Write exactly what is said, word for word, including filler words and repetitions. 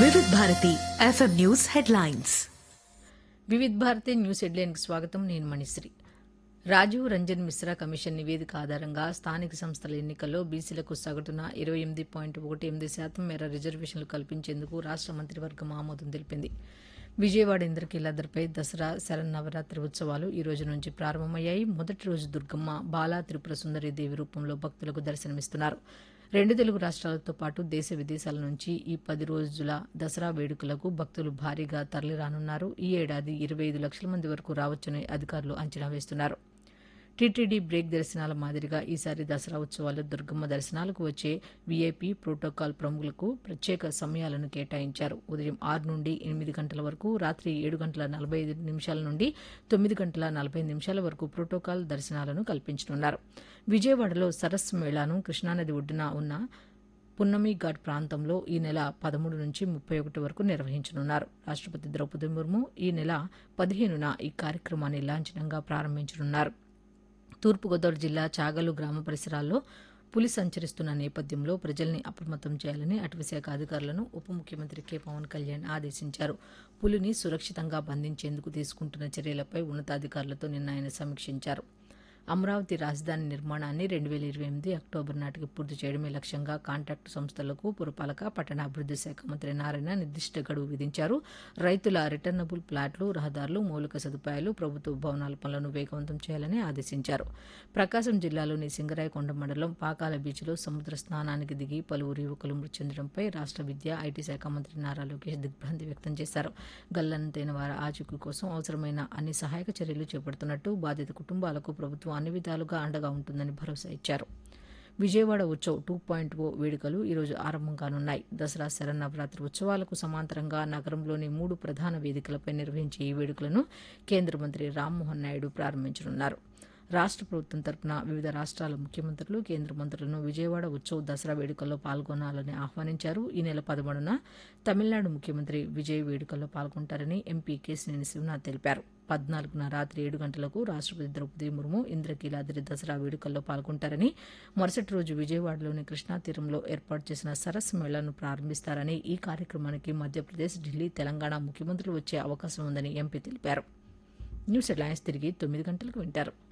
వివిధ Bharati FM news headlines. వివిధ Bharati news హెడ్లైన్కి స్వాగతం. నేను మణిశ్రీ. రాజీవ్ రంజన్ మిశ్రా కమిషన్ నివేదిక ఆధారంగా స్థానిక సంస్థల ఎన్నికల్లో బీసీలకు సగటున ఇరవై ఎనిమిది పాయింట్ ఒకటి ఎనిమిది శాతం మేర రిజర్వేషన్లు కల్పించేందుకు రాష్ట్ర మంత్రివర్గం ఆమోదం తెలిపింది. విజయవాడ ఇంద్రకీలాద్రిపై దసరా శరన్నవరాత్రి ఉత్సవాలు ఈ రోజు నుంచి ప్రారంభమయ్యాయి. మొదటి రోజు దుర్గమ్మ, బాలా త్రిపుర సుందరి దేవి రూపంలో భక్తులకు దర్శనమిస్తున్నారు. రెండు తెలుగు రాష్ట్రాలతో పాటు దేశ విదేశాల నుంచి ఈ పది రోజుల దసరా వేడుకలకు భక్తులు భారీగా తరలిరానున్నారు. ఈ ఏడాది ఇరవై ఐదు లక్షల మంది వరకు రావచ్చని అధికారులు అంచనా వేస్తున్నారు. టీటీడీ బ్రేక్ దర్శనాల మాదిరిగా ఈసారి దసరా ఉత్సవాల్లో దుర్గమ్మ దర్శనాలకు వచ్చే వీఐపీ ప్రోటోకాల్ ప్రముఖులకు ప్రత్యేక సమయాలను కేటాయించారు. ఉదయం ఆరు నుండి ఎనిమిది గంటల వరకు, రాత్రి ఏడు గంటల నలభై ఐదు నిమిషాల నుండి తొమ్మిది గంటల నలభై నిమిషాల వరకు ప్రోటోకాల్ దర్శనాలను కల్పించనున్నారు. విజయవాడలో సరస్సు మేళాను కృష్ణానది ఒడ్డున ఉన్న పున్నమి ఘాట్ ప్రాంతంలో ఈ నెల పదమూడు నుంచి ముప్పై ఒకటి వరకు నిర్వహించనున్నారు. రాష్ట్రపతి ద్రౌపది ముర్ము ఈ నెల పదిహేనున ఈ కార్యక్రమాన్ని లాంఛనంగా ప్రారంభించనున్నారు. తూర్పుగోదావరి జిల్లా చాగలు గ్రామ పరిసరాల్లో పులి సంచరిస్తున్న నేపథ్యంలో ప్రజల్ని అప్రమత్తం చేయాలని అటవీశాఖ అధికారులను ఉప ముఖ్యమంత్రి కె పవన్ కళ్యాణ్ ఆదేశించారు. పులిని సురక్షితంగా బంధించేందుకు తీసుకుంటున్న చర్యలపై ఉన్నతాధికారులతో నిన్న ఆయన సమీక్షించారు. అమరావతి రాజధాని నిర్మాణాన్ని రెండు వేల ఇరవై ఎనిమిది అక్టోబర్ నాటికి పూర్తి చేయడమే లక్ష్యంగా కాంట్రాక్టు సంస్థలకు పురపాలక, పట్టణాభివృద్ది శాఖ మంత్రి నారాయణ నిర్దిష్ట గడువు విధించారు. రైతుల రిటర్నబుల్ ప్లాట్లు, రహదారులు, మౌలిక సదుపాయాలు, ప్రభుత్వ భవనాల పనులను వేగవంతం చేయాలని ఆదేశించారు. ప్రకాశం జిల్లాలోని సింగరాయకొండ మండలం పాకాల బీచ్లో సముద్ర స్నానానికి దిగి పలువురు యువకులు మృతి చెందడంపై రాష్ట్ర విద్యా, ఐటీ శాఖ మంత్రి నారా లోకేష్ దిగ్భ్రాంతి వ్యక్తం చేశారు. గల్లంతైన వారి ఆచూకీ కోసం అవసరమైన అన్ని సహాయక చర్యలు చేపడుతున్నట్టు, బాధిత కుటుంబాలకు ప్రభుత్వం అన్ని విధాలుగా అండగా ఉంటుందని భరోసా ఇచ్చారు. విజయవాడ ఉత్సవ్ టూ పాయింట్ ఓ వేడుకలు ఈరోజు ఆరంభం కానున్నాయి. దసరా శరన్నవరాత్రి ఉత్సవాలకు సమాంతరంగా నగరంలోని మూడు ప్రధాన వేదికలపై నిర్వహించే ఈ వేడుకలను కేంద్ర మంత్రి రామ్మోహన్ నాయుడు ప్రారంభించనున్నారు. రాష్ట్ర ప్రభుత్వం తరపున వివిధ రాష్ట్రాల ముఖ్యమంత్రులు, కేంద్ర మంత్రులను విజయవాడ ఉత్సవ్ దసరా వేడుకల్లో పాల్గొనాలని ఆహ్వానించారు. ఈ నెల పదమూడున తమిళనాడు ముఖ్యమంత్రి విజయ్ వేడుకల్లో పాల్గొంటారని ఎంపీ కేశినేని శివనాథ్ తెలిపారు. పద్నాలుగున రాత్రి ఏడు గంటలకు రాష్ట్రపతి ద్రౌపది ముర్ము ఇంద్రకీలాద్రి దసరా వేడుకల్లో పాల్గొంటారని, మరుసటి రోజు విజయవాడలోని కృష్ణా తీరంలో ఏర్పాటు చేసిన సరస్సు మేళాను ప్రారంభిస్తారని, ఈ కార్యక్రమానికి మధ్యప్రదేశ్, ఢిల్లీ, తెలంగాణ ముఖ్యమంత్రులు వచ్చే అవకాశం ఉందని ఎంపీ తెలిపారు. న్యూస్ హెడ్లైన్స్ తిరిగి తొమ్మిది గంటలకు వింటారు.